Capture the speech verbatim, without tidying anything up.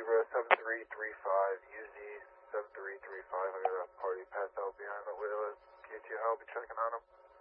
Zebra seven three three five, U Z seven three three five. I got a party passed out behind the wheel at K T. I'll be checking on him.